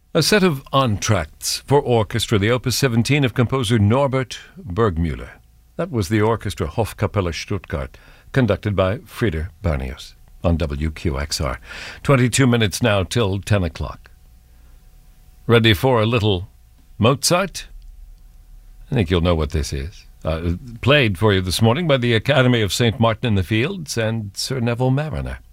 A set of entr'actes for orchestra, the Opus 17 of composer Norbert Burgmüller. That was the orchestra Hofkapelle Stuttgart, conducted by Frieder Barnius on WQXR. 22 minutes now till 10 o'clock. Ready for a little Mozart? I think you'll know what this is. Played for you this morning by the Academy of St. Martin in the Fields and Sir Neville Marriner.